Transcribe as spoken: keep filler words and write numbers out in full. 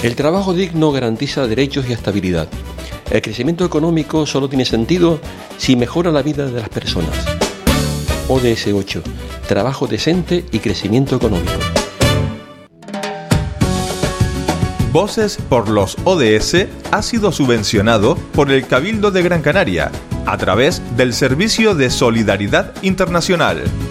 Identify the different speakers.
Speaker 1: El trabajo digno garantiza derechos y estabilidad. El crecimiento económico solo tiene sentido si mejora la vida de las personas. O D S ocho. Trabajo decente y crecimiento económico.
Speaker 2: Voces por los O D S ha sido subvencionado por el Cabildo de Gran Canaria a través del Servicio de Solidaridad Internacional.